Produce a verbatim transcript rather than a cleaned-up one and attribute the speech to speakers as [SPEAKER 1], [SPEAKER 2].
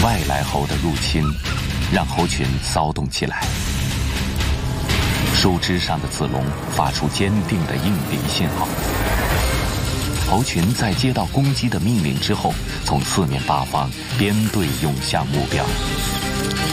[SPEAKER 1] 外来猴的入侵，让猴群骚动起来。树枝上的子龙发出坚定的应敌信号。猴群在接到攻击的命令之后，从四面八方编队涌向目标。